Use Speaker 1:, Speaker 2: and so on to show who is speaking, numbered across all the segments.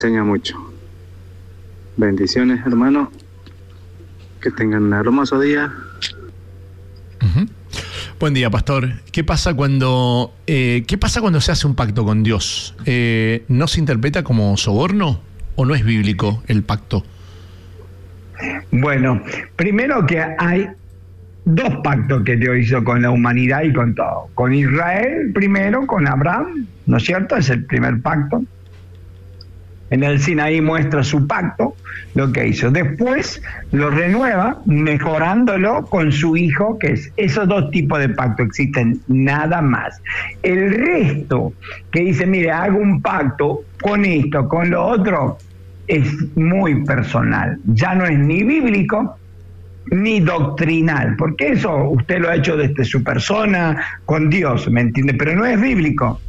Speaker 1: enseña mucho. Bendiciones, hermano. Que tengan un hermoso día.
Speaker 2: Uh-huh. Buen día, pastor. ¿Qué pasa cuando se hace un pacto con Dios? ¿No se interpreta como soborno o no es bíblico el pacto?
Speaker 3: Bueno, primero que hay dos pactos que Dios hizo con la humanidad y con todo. Con Israel primero, con Abraham, ¿no es cierto? Es el primer pacto. En el Sinaí muestra su pacto, lo que hizo. Después lo renueva mejorándolo con su hijo, que es esos dos tipos de pacto existen, nada más. El resto que dice, mire, hago un pacto con esto, con lo otro, es muy personal. Ya no es ni bíblico ni doctrinal, porque eso usted lo ha hecho desde su persona, con Dios, ¿me entiende? Pero no es bíblico,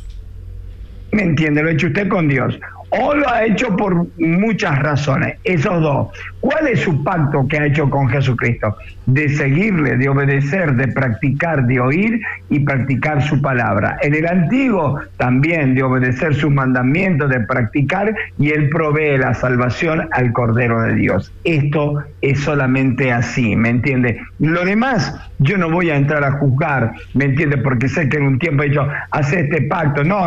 Speaker 3: ¿me entiende? Lo ha hecho usted con Dios. O lo ha hecho por muchas razones, esos dos. ¿Cuál es su pacto que ha hecho con Jesucristo? De seguirle, de obedecer, de practicar, de oír y practicar su palabra. En el Antiguo también de obedecer sus mandamientos, de practicar, y Él provee la salvación al Cordero de Dios. Esto es solamente así, ¿me entiende? Lo demás, yo no voy a entrar a juzgar, ¿me entiende? Porque sé que en un tiempo he dicho, hace este pacto. No.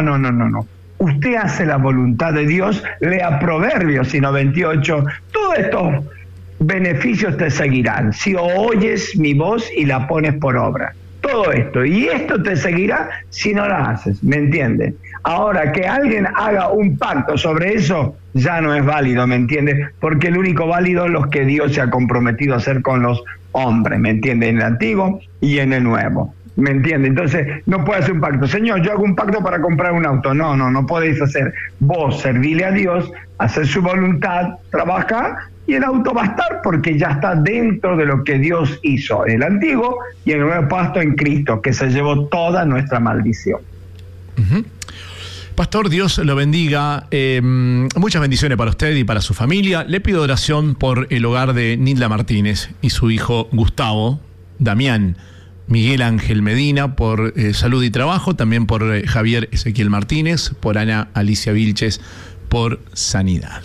Speaker 3: Usted hace la voluntad de Dios, lea Proverbios, sino 28, todos estos beneficios te seguirán, si oyes mi voz y la pones por obra. Todo esto, y esto te seguirá si no la haces, ¿me entiende? Ahora, que alguien haga un pacto sobre eso, ya no es válido, ¿me entiende? Porque el único válido es los que Dios se ha comprometido a hacer con los hombres, ¿me entiende? En el Antiguo y en el Nuevo. ¿Me entiende? Entonces, no puede hacer un pacto. Señor, yo hago un pacto para comprar un auto. No podéis hacer. Vos servirle a Dios, hacer su voluntad, trabajar, y el auto va a estar porque ya está dentro de lo que Dios hizo en el Antiguo y en el Nuevo Pacto en Cristo, que se llevó toda nuestra maldición.
Speaker 2: Uh-huh. Pastor, Dios lo bendiga. Muchas bendiciones para usted y para su familia. Le pido oración por el hogar de Nilda Martínez y su hijo Gustavo, Damián, Miguel Ángel Medina, por salud y trabajo, también por Javier Ezequiel Martínez, por Ana Alicia Vilches, por sanidad.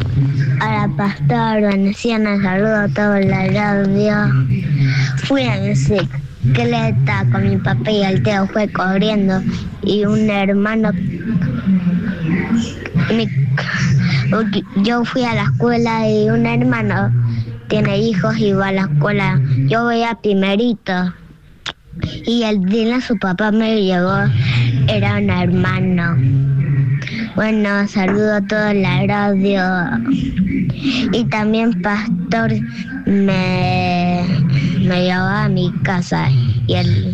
Speaker 4: Hola, pastor, bendiciones, saludo a todos la radio. Fui en bicicleta con mi papá y el tío fue corriendo y un hermano... Yo fui a la escuela y un hermano tiene hijos y va a la escuela. Yo voy a primerito. Y el día su papá me llevó, era un hermano. Bueno, saludo a toda la radio. Y también pastor me llevó a mi casa y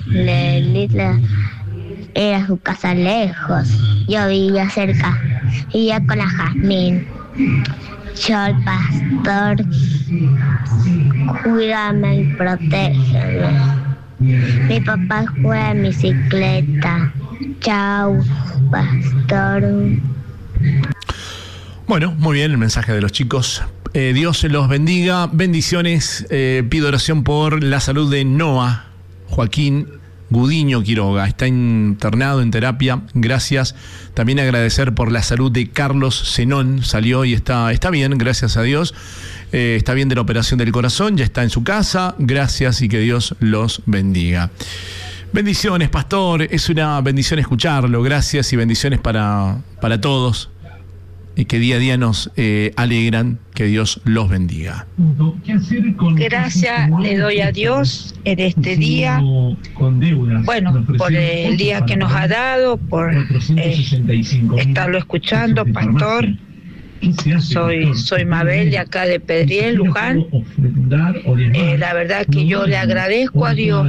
Speaker 4: era su casa lejos. Yo vivía cerca, vivía con la Jazmín. Yo, el pastor, cuídame y protégeme. Mi papá juega en bicicleta. Chao, pastor.
Speaker 2: Bueno, muy bien el mensaje de los chicos. Dios los bendiga. Bendiciones. Pido oración por la salud de Noah Joaquín Gudiño Quiroga. Está internado en terapia. Gracias. También agradecer por la salud de Carlos Zenón. Salió y está bien, gracias a Dios. Está bien de la operación del corazón, ya está en su casa. Gracias y que Dios los bendiga. Bendiciones, pastor. Es una bendición escucharlo. Gracias y bendiciones para todos. Y que día a día nos alegran. Que Dios los bendiga.
Speaker 5: Gracias le doy a Dios en este día. Bueno, por el día que nos ha dado, por estarlo escuchando, pastor. Soy Mabel de acá de Pedriel, Luján. La verdad que yo le agradezco a Dios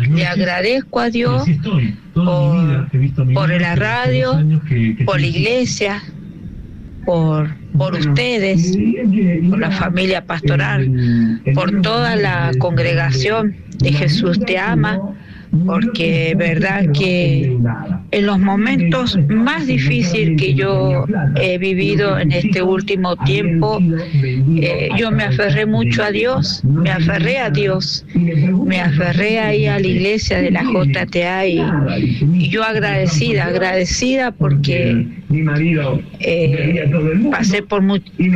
Speaker 5: por la radio, por la iglesia, por ustedes, por la familia pastoral, por toda la congregación de Jesús te ama, porque verdad que en los momentos más difíciles que yo he vivido en este último tiempo, yo me aferré mucho a Dios, me aferré ahí a la iglesia de la JTA y yo agradecida porque pasé por mucho